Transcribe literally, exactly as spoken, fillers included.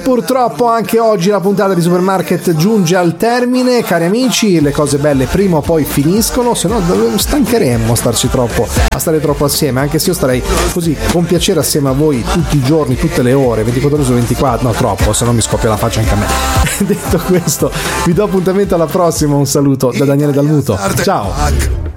Purtroppo anche oggi la puntata di Supermarket giunge al termine, cari amici. Le cose belle prima o poi finiscono, se no stancheremmo a starci troppo, a stare troppo assieme, anche se io starei così con piacere assieme a voi tutti i giorni, tutte le ore, ventiquattro ore su ventiquattro, no troppo, se no mi scoppia la faccia anche a me. Detto questo, vi do appuntamento alla prossima, un saluto da Daniele Dalmuto, ciao.